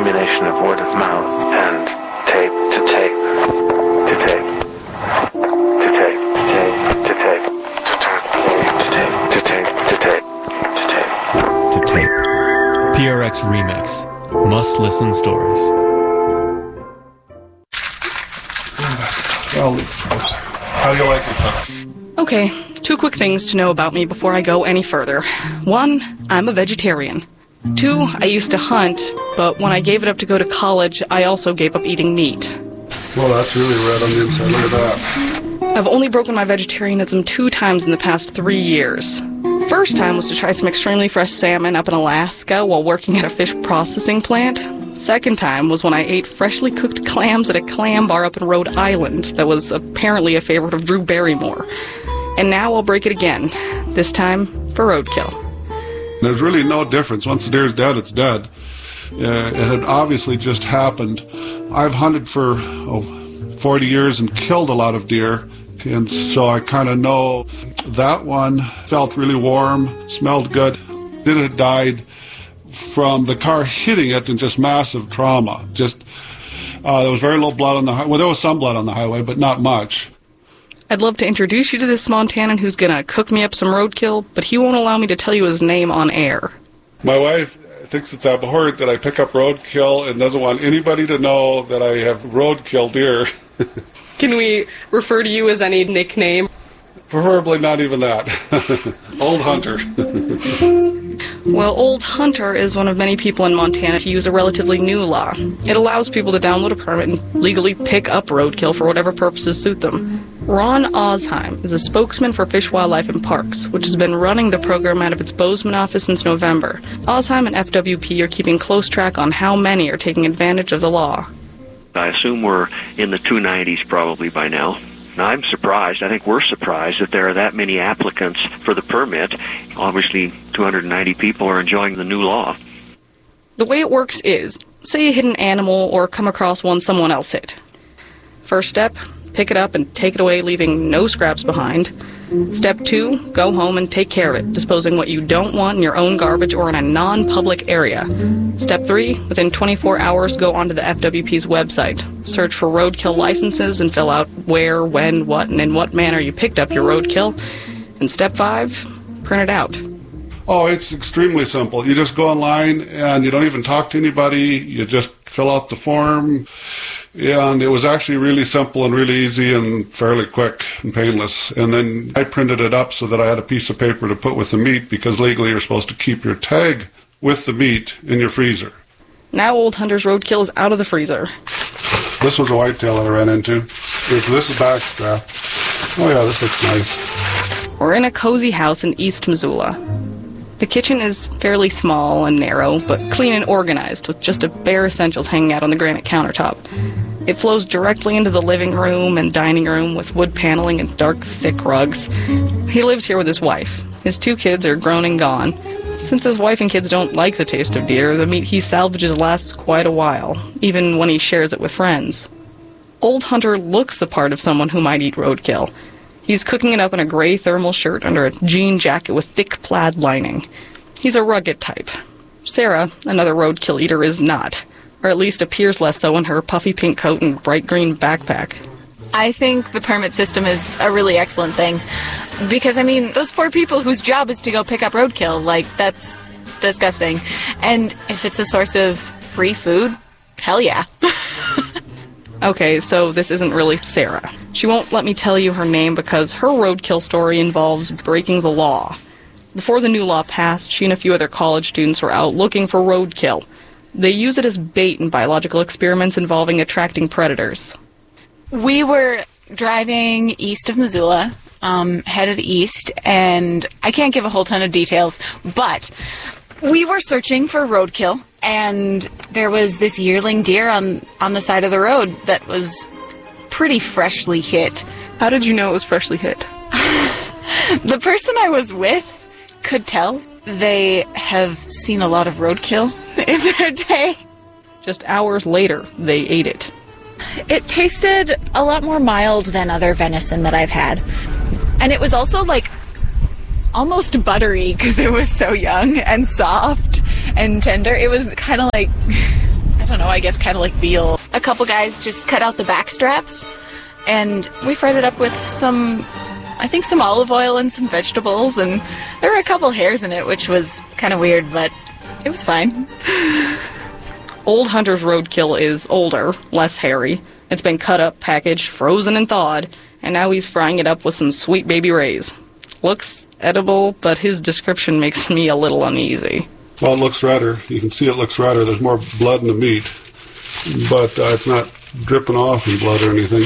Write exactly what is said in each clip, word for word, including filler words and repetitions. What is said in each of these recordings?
combination of word of mouth and tape to tape to tape to tape to tape to tape to tape to tape to tape to tape. P R X Remix. Must listen stories. Well, how do you like it, Chuck? Okay, two quick things to know about me before I go any further. One, I'm a vegetarian. Two, I used to hunt, but when I gave it up to go to college, I also gave up eating meat. Well, that's really red on the inside. Look at that. I've only broken my vegetarianism two times in the past three years. First time was to try some extremely fresh salmon up in Alaska while working at a fish processing plant. Second time was when I ate freshly cooked clams at a clam bar up in Rhode Island that was apparently a favorite of Drew Barrymore. And now I'll break it again, this time for roadkill. There's really no difference. Once the deer's dead, it's dead. Uh, it had obviously just happened. I've hunted for oh, forty years and killed a lot of deer, and so I kind of know that one felt really warm, smelled good. It had died from the car hitting it and just massive trauma. Just uh, there was very little blood on the highway. Well, there was some blood on the highway, but not much. I'd love to introduce you to this Montanan who's gonna cook me up some roadkill, but he won't allow me to tell you his name on air. My wife thinks it's abhorrent that I pick up roadkill and doesn't want anybody to know that I have roadkill deer. Can we refer to you as any nickname? Preferably not even that. Old Hunter. Well, Old Hunter is one of many people in Montana to use a relatively new law. It allows people to download a permit and legally pick up roadkill for whatever purposes suit them. Ron Osheim is a spokesman for Fish, Wildlife, and Parks, which has been running the program out of its Bozeman office since November. Osheim and F W P are keeping close track on how many are taking advantage of the law. I assume we're in the two nineties probably by now. Now, I'm surprised, I think we're surprised that there are that many applicants for the permit. Obviously, two hundred ninety people are enjoying the new law. The way it works is, say you hit an animal or come across one someone else hit. First step, pick it up and take it away, leaving no scraps behind. Step two, go home and take care of it, disposing what you don't want in your own garbage or in a non-public area. Step three, within twenty-four hours, go onto the F W P's website. Search for roadkill licenses and fill out where, when, what, and in what manner you picked up your roadkill. And step five, print it out. Oh, it's extremely simple. You just go online and you don't even talk to anybody. You just fill out the form. And it was actually really simple and really easy and fairly quick and painless. And then I printed it up so that I had a piece of paper to put with the meat, because legally you're supposed to keep your tag with the meat in your freezer. Now Old Hunter's roadkill is out of the freezer. This was a whitetail that I ran into. This is backstrap. Oh yeah, this looks nice. We're in a cozy house in East Missoula. The kitchen is fairly small and narrow, but clean and organized, with just a bare essentials hanging out on the granite countertop. It flows directly into the living room and dining room with wood paneling and dark, thick rugs. He lives here with his wife. His two kids are grown and gone. Since his wife and kids don't like the taste of deer, the meat he salvages lasts quite a while, even when he shares it with friends. Old Hunter looks the part of someone who might eat roadkill. He's cooking it up in a gray thermal shirt under a jean jacket with thick plaid lining. He's a rugged type. Sarah, another roadkill eater, is not, or at least appears less so in her puffy pink coat and bright green backpack. I think the permit system is a really excellent thing. Because, I mean, those poor people whose job is to go pick up roadkill, like, that's disgusting. And if it's a source of free food, hell yeah. Okay, so this isn't really Sarah. She won't let me tell you her name because her roadkill story involves breaking the law. Before the new law passed, she and a few other college students were out looking for roadkill. They use it as bait in biological experiments involving attracting predators. We were driving east of Missoula, um, headed east, and I can't give a whole ton of details, but we were searching for roadkill, and there was this yearling deer on, on the side of the road that was pretty freshly hit. How did you know it was freshly hit? The person I was with could tell. They have seen a lot of roadkill in their day. Just hours later, they ate it. It tasted a lot more mild than other venison that I've had. And it was also, like, almost buttery because it was so young and soft and tender. It was kind of like, I don't don't know, I guess kind of like veal. A couple guys just cut out the back straps, and we fried it up with some, I think some olive oil and some vegetables, and there were a couple hairs in it, which was kind of weird, but it was fine. Old Hunter's roadkill is older, less hairy. It's been cut up, packaged, frozen, and thawed, and now he's frying it up with some sweet baby rays. Looks edible, but his description makes me a little uneasy. Well, it looks redder. You can see it looks redder. There's more blood in the meat, but uh, it's not dripping off in blood or anything.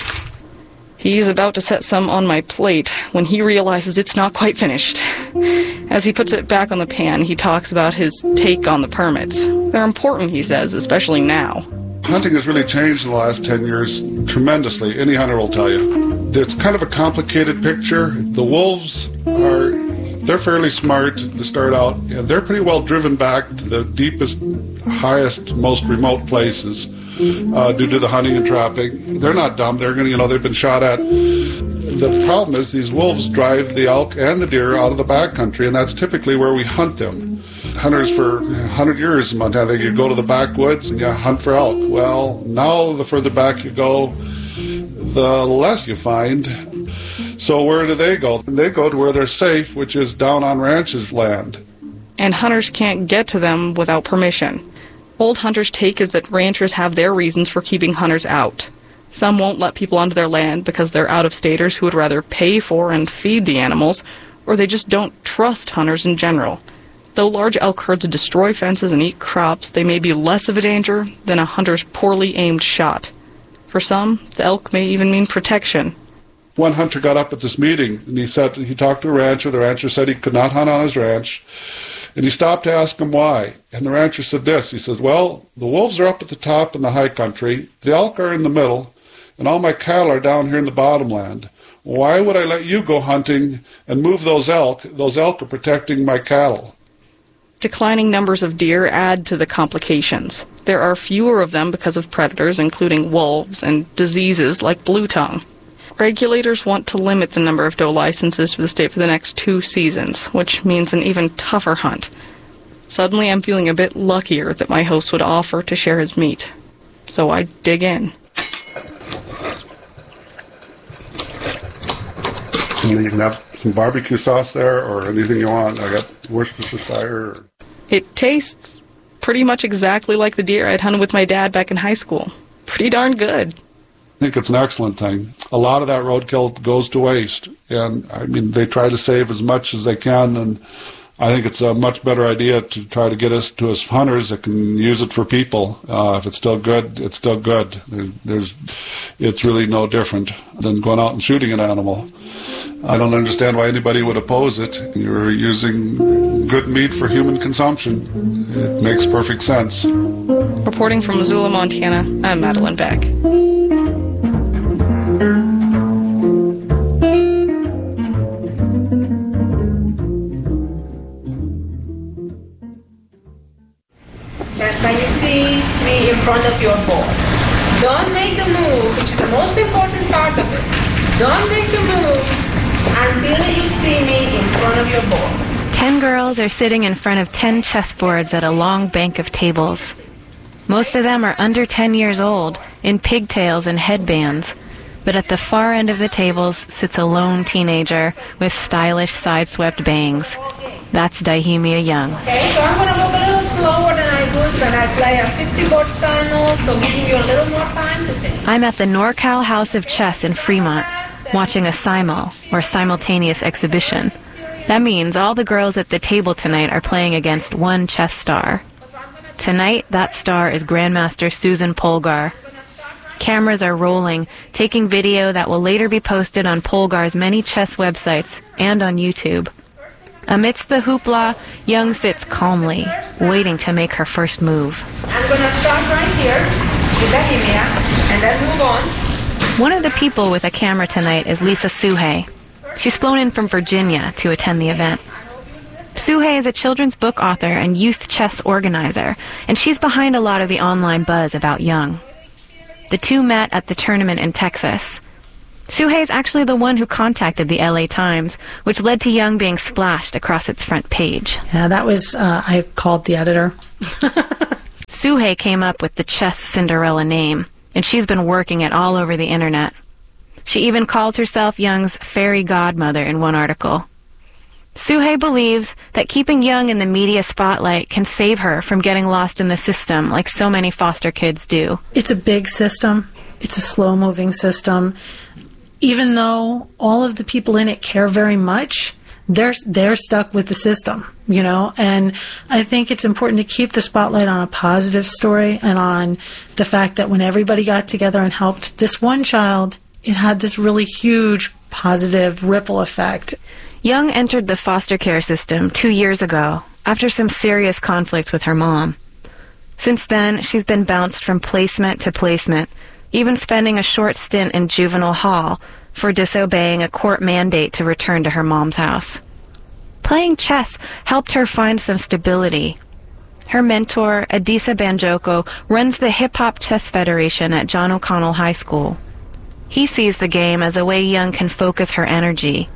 He's about to set some on my plate when he realizes it's not quite finished. As he puts it back on the pan, he talks about his take on the permits. They're important, he says, especially now. Hunting has really changed in the last ten years tremendously. Any hunter will tell you. It's kind of a complicated picture. The wolves are, they're fairly smart to start out, and they're pretty well driven back to the deepest, highest, most remote places uh, due to the hunting and trapping. They're not dumb. They're going to, you know, they've been shot at. The problem is these wolves drive the elk and the deer out of the backcountry, and that's typically where we hunt them. Hunters for one hundred years in Montana, you go to the backwoods and you hunt for elk. Well, now the further back you go, the less you find. So where do they go? They go to where they're safe, which is down on ranches' land. And hunters can't get to them without permission. Old Hunter's take is that ranchers have their reasons for keeping hunters out. Some won't let people onto their land because they're out-of-staters who would rather pay for and feed the animals, or they just don't trust hunters in general. Though large elk herds destroy fences and eat crops, they may be less of a danger than a hunter's poorly aimed shot. For some, the elk may even mean protection. One hunter got up at this meeting, and he said he talked to a rancher. The rancher said he could not hunt on his ranch, and he stopped to ask him why. And the rancher said this. He says, well, the wolves are up at the top in the high country, the elk are in the middle, and all my cattle are down here in the bottomland. Why would I let you go hunting and move those elk? Those elk are protecting my cattle. Declining numbers of deer add to the complications. There are fewer of them because of predators, including wolves, and diseases like blue tongue. Regulators want to limit the number of doe licenses for the state for the next two seasons, which means an even tougher hunt. Suddenly I'm feeling a bit luckier that my host would offer to share his meat. So I dig in. And you can have some barbecue sauce there or anything you want. I got Worcestershire. It tastes pretty much exactly like the deer I'd hunted with my dad back in high school. Pretty darn good. I think it's an excellent thing. A lot of that roadkill goes to waste. And, I mean, they try to save as much as they can, and I think it's a much better idea to try to get us to us hunters that can use it for people. Uh, if it's still good, it's still good. There, there's, it's really no different than going out and shooting an animal. I don't understand why anybody would oppose it. You're using good meat for human consumption. It makes perfect sense. Reporting from Missoula, Montana, I'm Madeline Beck. Can you see me in front of your board? Don't make the move, which is the most important part of it. Don't make the move until you see me in front of your board. Ten girls are sitting in front of ten chessboards at a long bank of tables. Most of them are under ten years old, in pigtails and headbands. But at the far end of the tables sits a lone teenager with stylish side-swept bangs. That's Dihemia Young. Okay, so I'm going to move a little slower than I would when I play a fifty-board simul, so giving you a little more time to think. I'm at the NorCal House of Chess in Fremont, watching a simul, or simultaneous exhibition. That means all the girls at the table tonight are playing against one chess star. Tonight, that star is Grandmaster Susan Polgar. Cameras are rolling, taking video that will later be posted on Polgar's many chess websites and on YouTube. Amidst the hoopla, Young sits calmly, waiting to make her first move. I'm going to start right here with Dihemia, and then move on. One of the people with a camera tonight is Lisa Suhey. She's flown in from Virginia to attend the event. Suhey is a children's book author and youth chess organizer, and she's behind a lot of the online buzz about Young. The two met at the tournament in Texas. Suhey is actually the one who contacted the L A Times, which led to Young being splashed across its front page. Yeah, that was, uh, I called the editor. Suhei came up with the Chess Cinderella name, and she's been working it all over the internet. She even calls herself Young's fairy godmother in one article. Suhei believes that keeping Young in the media spotlight can save her from getting lost in the system like so many foster kids do. It's a big system. It's a slow-moving system. Even though all of the people in it care very much, they're they're stuck with the system, you know. And I think it's important to keep the spotlight on a positive story and on the fact that when everybody got together and helped this one child, it had this really huge positive ripple effect. Young entered the foster care system two years ago after some serious conflicts with her mom. Since then, she's been bounced from placement to placement, even spending a short stint in juvenile hall for disobeying a court mandate to return to her mom's house. Playing chess helped her find some stability. Her mentor, Adisa Banjoko, runs the Hip Hop Chess Federation at John O'Connell High School. He sees the game as a way Young can focus her energy.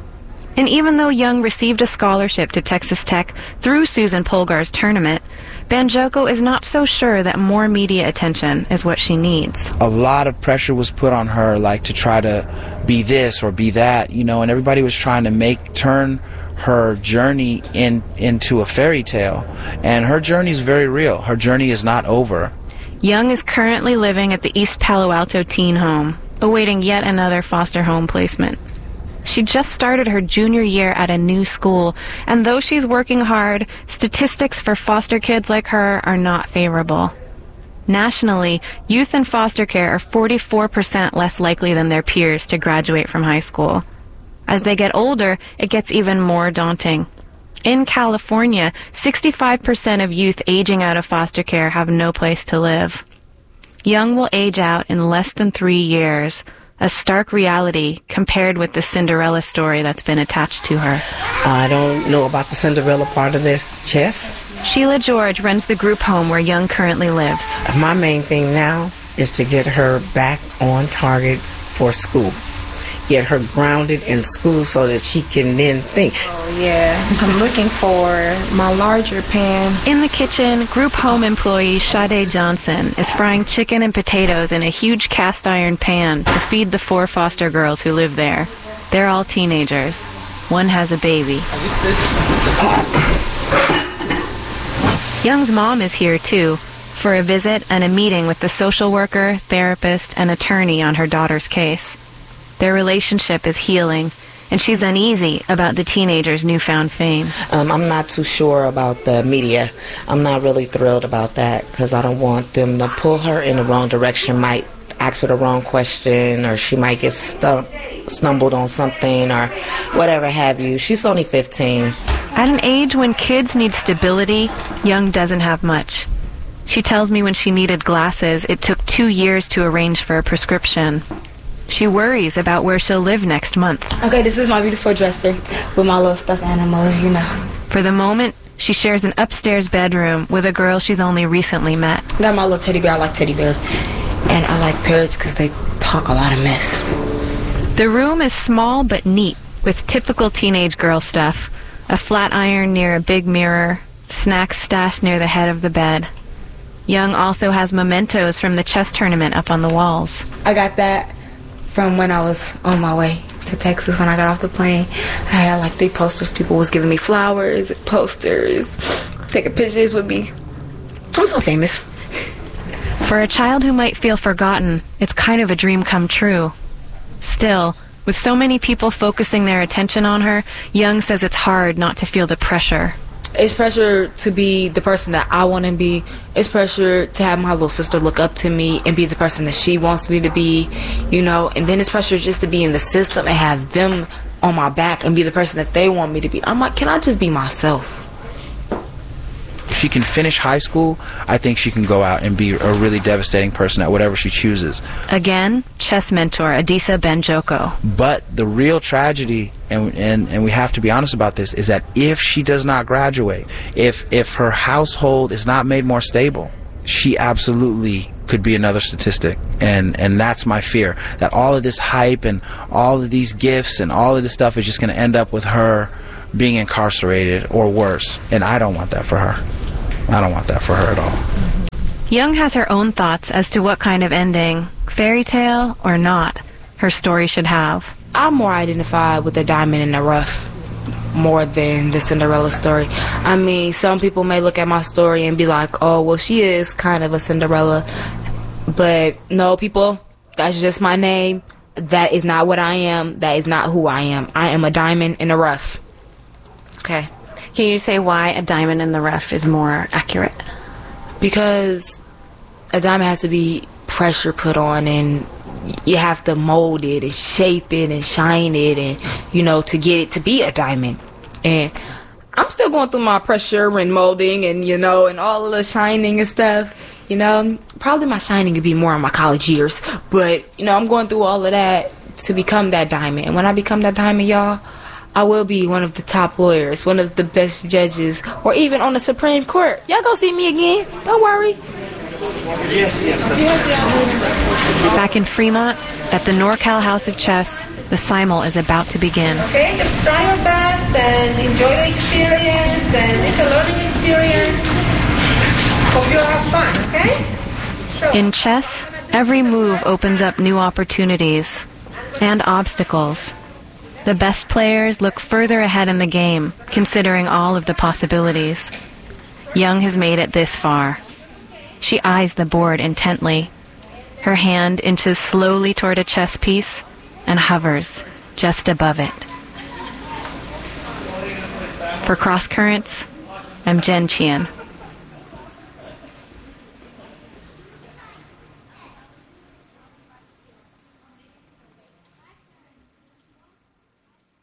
And even though Young received a scholarship to Texas Tech through Susan Polgar's tournament, Banjoko is not so sure that more media attention is what she needs. A lot of pressure was put on her, like to try to be this or be that, you know, and everybody was trying to make turn her journey in into a fairy tale. And her journey is very real. Her journey is not over. Young is currently living at the East Palo Alto Teen Home, awaiting yet another foster home placement. She just started her junior year at a new school, and though she's working hard, statistics for foster kids like her are not favorable. Nationally, youth in foster care are forty-four percent less likely than their peers to graduate from high school. As they get older, it gets even more daunting. In California, sixty-five percent of youth aging out of foster care have no place to live. Young will age out in less than three years, a stark reality compared with the Cinderella story that's been attached to her. I don't know about the Cinderella part of this chess. Sheila George runs the group home where Young currently lives. My main thing now is to get her back on target for school. Get her grounded in school so that she can then think. Oh, yeah. I'm looking for my larger pan. In the kitchen, group home employee Sade Johnson is frying chicken and potatoes in a huge cast iron pan to feed the four foster girls who live there. They're all teenagers. One has a baby. Young's mom is here, too, for a visit and a meeting with the social worker, therapist, and attorney on her daughter's case. Their relationship is healing, and she's uneasy about the teenager's newfound fame. Um, I'm not too sure about the media. I'm not really thrilled about that because I don't want them to pull her in the wrong direction, might ask her the wrong question, or she might get stum- stumbled on something or whatever have you. She's only fifteen. At an age when kids need stability, Young doesn't have much. She tells me when she needed glasses, it took two years to arrange for a prescription. She worries about where she'll live next month. Okay, this is my beautiful dresser with my little stuffed animals, you know. For the moment, she shares an upstairs bedroom with a girl she's only recently met. I got my little teddy bear. I like teddy bears. And I like parrots because they talk a lot of mess. The room is small but neat, with typical teenage girl stuff. A flat iron near a big mirror, snacks stashed near the head of the bed. Young also has mementos from the chess tournament up on the walls. I got that from when I was on my way to Texas when I got off the plane. I had like three posters. People was giving me flowers, posters, taking pictures with me. I'm so famous. For a child who might feel forgotten, it's kind of a dream come true. Still, with so many people focusing their attention on her, Young says it's hard not to feel the pressure. It's pressure to be the person that I want to be. It's pressure to have my little sister look up to me and be the person that she wants me to be, you know. And then it's pressure just to be in the system and have them on my back and be the person that they want me to be. I'm like, can I just be myself? If she can finish high school, I think she can go out and be a really devastating person at whatever she chooses. Again, chess mentor Adisa Banjoko. But the real tragedy, and, and and we have to be honest about this, is that if she does not graduate, if if her household is not made more stable, she absolutely could be another statistic. And and that's my fear, that all of this hype and all of these gifts and all of this stuff is just going to end up with her being incarcerated or worse. And I don't want that for her. I don't want that for her at all. Young has her own thoughts as to what kind of ending, fairy tale or not, her story should have. I'm more identified with the diamond in the rough more than the Cinderella story. I mean, some people may look at my story and be like, oh, well, she is kind of a Cinderella. But no, people, that's just my name. That is not what I am. That is not who I am. I am a diamond in the rough. Okay. Can you say why a diamond in the rough is more accurate? Because a diamond has to be pressure put on, and you have to mold it and shape it and shine it, and, you know, to get it to be a diamond. And I'm still going through my pressure and molding and, you know, and all of the shining and stuff. You know, probably my shining could be more in my college years. But, you know, I'm going through all of that to become that diamond. And when I become that diamond, y'all, I will be one of the top lawyers, one of the best judges, or even on the Supreme Court. Y'all go see me again. Don't worry. Yes, yes. Back in Fremont, at the NorCal House of Chess, the simul is about to begin. Okay, just try your best and enjoy the experience, and it's a learning experience. Hope you have fun, okay? So, in chess, every move opens up new opportunities and obstacles. The best players look further ahead in the game, considering all of the possibilities. Young has made it this far. She eyes the board intently. Her hand inches slowly toward a chess piece and hovers just above it. For Cross Currents, I'm Jen Chien.